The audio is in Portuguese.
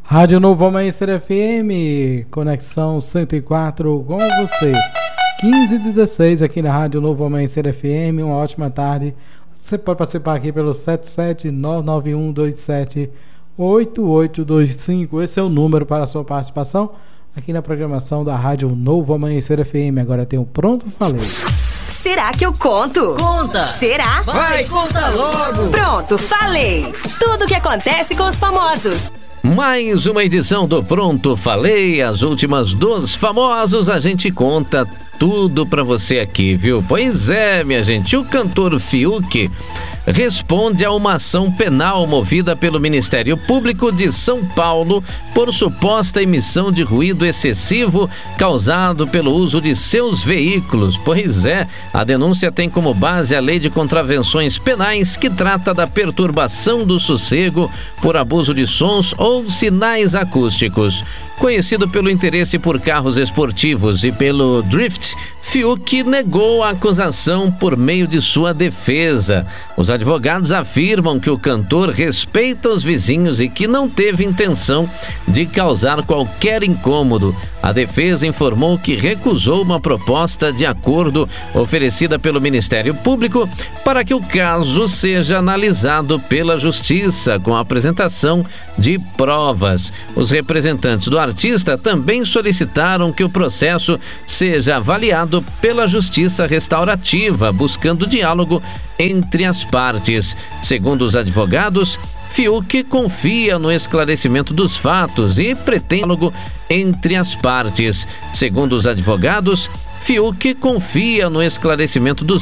Rádio Novo Amanhecer FM, conexão 104 com você. 15h16 aqui na Rádio Novo Amanhecer FM, uma ótima tarde. Você pode participar aqui pelo 77991278825. Esse é o número para a sua participação aqui na programação da Rádio Novo Amanhecer FM. Agora tem o Pronto Falei. Será que eu conto? Conta! Será? Vai, conta logo! Pronto, falei! Tudo o que acontece com os famosos. Mais uma edição do Pronto Falei, as últimas dos famosos, a gente conta tudo pra você aqui, viu? Pois é, minha gente, o cantor Fiuk responde a uma ação penal movida pelo Ministério Público de São Paulo por suposta emissão de ruído excessivo causado pelo uso de seus veículos. Pois é, a denúncia tem como base a Lei de Contravenções Penais, que trata da perturbação do sossego por abuso de sons ou sinais acústicos. Conhecido pelo interesse por carros esportivos e pelo drift, Fiuk negou a acusação por meio de sua defesa. Os advogados afirmam que o cantor respeita os vizinhos e que não teve intenção de causar qualquer incômodo. A defesa informou que recusou uma proposta de acordo oferecida pelo Ministério Público para que o caso seja analisado pela Justiça com a apresentação de provas. Os representantes do artista também solicitaram que o processo seja avaliado pela Justiça Restaurativa, buscando diálogo entre as partes. Segundo os advogados, Fiuk confia no esclarecimento dos fatos e pretende diálogo entre as partes. Segundo os advogados, Fiuk confia no esclarecimento dos